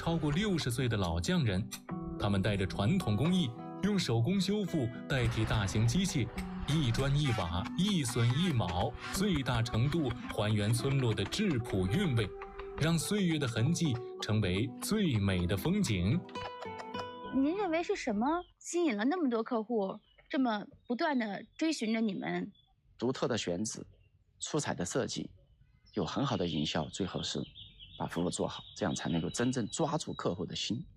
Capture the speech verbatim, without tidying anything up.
超过六十岁的老匠人，他们带着传统工艺，用手工修复代替大型机械，一砖一瓦，一榫一卯，最大程度还原村落的质朴韵味，让岁月的痕迹成为最美的风景。 您认为是什么吸引了那么多客户，这么不断地追寻着你们？ 独特的选址，出彩的设计，有很好的营销，最后是把服务做好，这样才能够真正抓住客户的心。